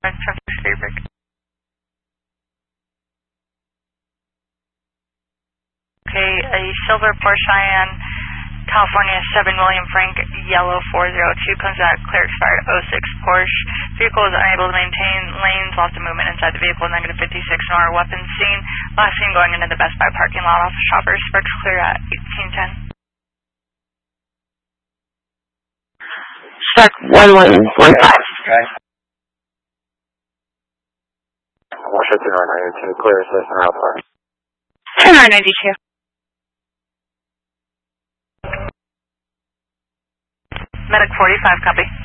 Okay, a silver Porsche Cheyenne, California 7 William Frank, yellow 402, comes out clear expired 06 Porsche. Vehicle is unable to maintain lanes, lots of movement inside the vehicle, -56 Nora, weapons seen. Last seen going into the Best Buy parking lot off of Shoppers, sparks clear at 1810. Shark 1115. Okay. Washington 992, clear assessment, how far? 1092. Medic 45, copy.